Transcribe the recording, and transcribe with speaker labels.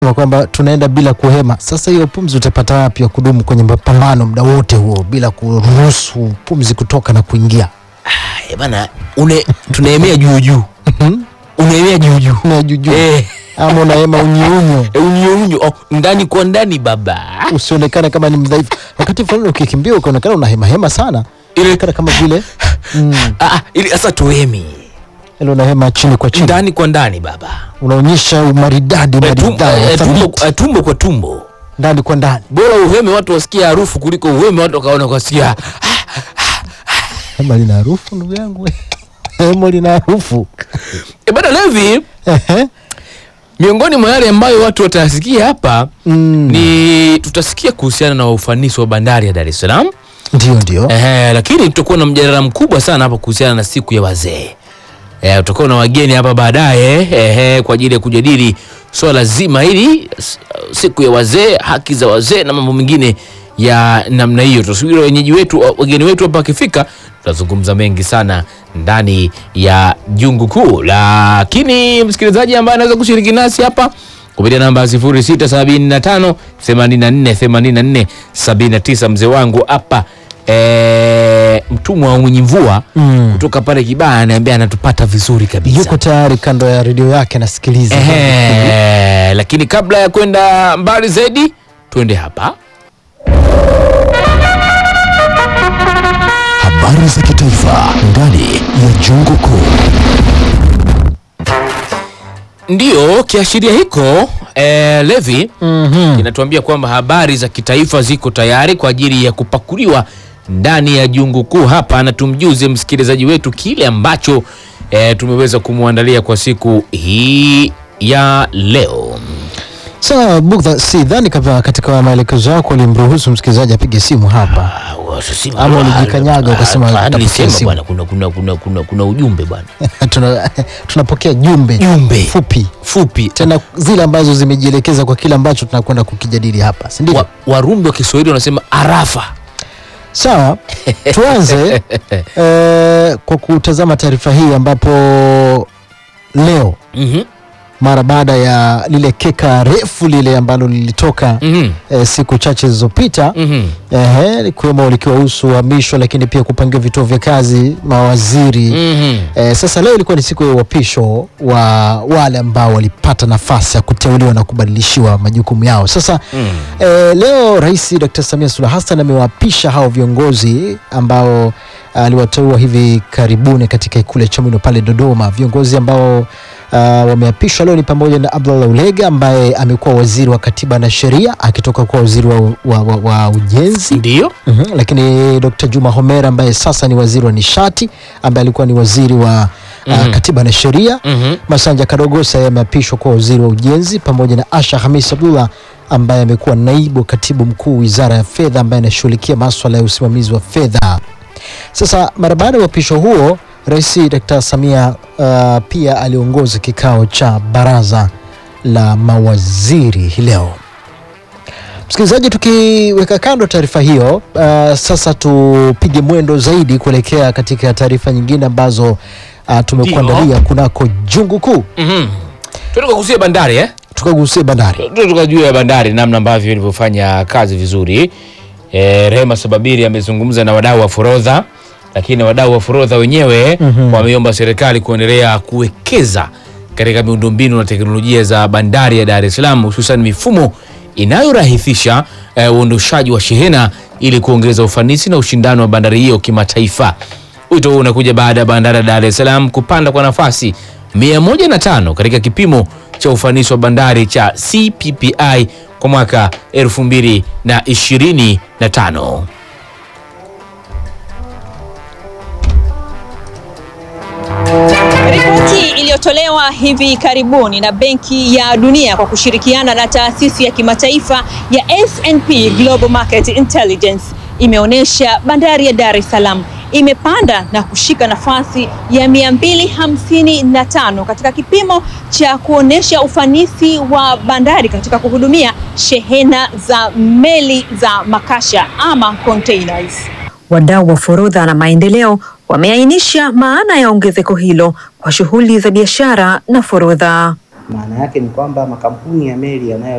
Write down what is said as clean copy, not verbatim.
Speaker 1: wanasema kwamba tunaenda bila kuhema. Sasa hiyo pumzi utapata wapi ya kudumu kwenye mapambano muda wote huo bila kuruhusu pumzi kutoka na kuingia?
Speaker 2: Bana, tunaemea juu juu. Unaemea juu juu.
Speaker 1: Na juu. Ama unaema unyo.
Speaker 2: Unyo ndani kwa ndani baba.
Speaker 1: Usionekane kama ni mdhaifu. Wakati fulani ukikimbia ukaonekana una hema sana. Ile kama vile
Speaker 2: ili sasa tuemi.
Speaker 1: Ile unahema chini kwa chini.
Speaker 2: Ndani kwa ndani baba.
Speaker 1: Unaonyesha umaridadi.
Speaker 2: Tumbo kwa tumbo.
Speaker 1: Ndani kwa ndani.
Speaker 2: Bora uheme watu wasikia harufu kuliko uheme watu wakaona kusikia.
Speaker 1: Hema lina harufu ndugu yangu. Hema lina harufu.
Speaker 2: Bana Levi. Miongoni mwa yale ambayo watu watasikia hapa ni tutasikia kuhusiana na ufanisi wa bandari ya Dar es Salaam.
Speaker 1: Ndio.
Speaker 2: Lakini tutakuwa na mjadala mkubwa sana hapa kuhusiana na siku ya wazee. Tutakuwa na wageni hapa baadaye kwa ajili ya kujadili swala zima hili, siku ya wazee, haki za wazee na mambo mengine ya namna hiyo. Tutasubiri wenyeji wetu, wageni wetu hapa wakifika, tutazungumza mengi sana ndani ya Jungu Kuu. Lakini msikilizaji ambaye anaweza kushiriki nasi hapa kupitia namba 0675 84 84 79, mzee wangu hapa mtumwa wa mwenye mvua kutoka pale Kibaa ananiambia anatupata vizuri kabisa.
Speaker 1: Yuko tayari kando ya redio yake anasikiliza.
Speaker 2: Lakini kabla ya kwenda mbali zaidi, tuende hapa.
Speaker 3: Habari za kitaifa ndani ya Jungu Kuu.
Speaker 2: Ndio kiashiria hiko Levi kinatuambia kwamba habari za kitaifa ziko tayari kwa ajili ya kupakuliwa ndani ya Jungu Kuu hapa, na tumjuze msikilizaji wetu kile ambacho tumeweza kumuandalia kwa siku hii ya leo.
Speaker 1: Sasa Bugdha, sidhani kama katika maelekezo yako ulimruhusu msikilizaji apige simu hapa. Ama ulijikanyaga ukasema
Speaker 2: nilisema bwana kuna ujumbe bwana.
Speaker 1: Tunapokea jumbe fupi tena zile ambazo zimejielekeza kwa kile ambacho tunakwenda kukijadili hapa, si ndio?
Speaker 2: Warumbi wa Kiswahili wanasema arafa.
Speaker 1: Sawa, tuanze kwa kutazama taarifa hii ambapo leo mara baada ya lile keka refu lile ambalo lilitoka siku chache zilizopita, likiwemo likiwahusu uhamisho, lakini pia kupangiwa vituo vya kazi mawaziri. Sasa leo ilikuwa ni siku ya uapisho wa wale ambao walipata nafasi ya kuteuliwa na kubadilishiwa majukumu yao. Sasa leo Rais Dr. Samia Suluhu Hassan amewaapisha hao viongozi ambao aliwateua hivi karibuni katika Ikulu ya Chamwino pale Dodoma. Viongozi ambao wameapishwa leo ni pamoja na Abdullah Ulega ambaye amekuwa waziri wa katiba na sheria akitoka kwa waziri wa ujenzi.
Speaker 2: Ndio.
Speaker 1: Lakini Dr. Juma Homera ambaye sasa ni waziri wa nishati ambaye alikuwa ni waziri wa katiba na sheria. Masanja Kadogosa ameapishwa kwa waziri wa ujenzi, pamoja na Asha Hamis Abdullah ambaye amekuwa naibu katibu mkuu wizara ya fedha ambaye anashughulikia masuala ya usimamizi wa fedha. Sasa mara baada ya uapisho huo, Rais Dr. Samia pia aliongoza kikao cha baraza la mawaziri leo. Msikilizaji, tukiweka kando taarifa hiyo, sasa tupige mwendo zaidi kuelekea katika taarifa nyingine ambazo tumekuandalia kunako Jungu Kuu.
Speaker 2: Tukagusia bandari
Speaker 1: Tukagusia bandari.
Speaker 2: Tukajua bandari namna ambavyo ilivyofanya kazi vizuri. Rehema Sababiri amezungumza na wadau wa forodha, lakini wadau wa forodha wenyewe wameomba serikali kuendelea kuwekeza katika miundombinu na teknolojia za bandari ya Dar es Salaam, hususan mifumo inayorahisisha uondoshaji wa shehena ili kuongeza ufanisi na ushindano wa bandari hiyo kimataifa. Wito huu unakuja baada ya bandari ya Dar es Salaam kupanda kwa nafasi 105 katika kipimo cha ufanisi wa bandari cha CPPI kwa mwaka 2025.
Speaker 4: Ripoti iliyotolewa hivi karibuni na Benki ya Dunia kwa kushirikiana na taasisi ya kimataifa ya S&P Global Market Intelligence imeonyesha bandari ya Dar es Salaam imepanda na kushika nafasi ya 255 katika kipimo cha kuonesha ufanisi wa bandari katika kuhudumia shehena za meli za makasha ama containers.
Speaker 5: Wadau wa forodha na maendeleo wameainisha maana ya ongezeko hilo kwa shughuli za biashara na forodha.
Speaker 6: Maana yake ni kwamba makampuni ya meli yanayo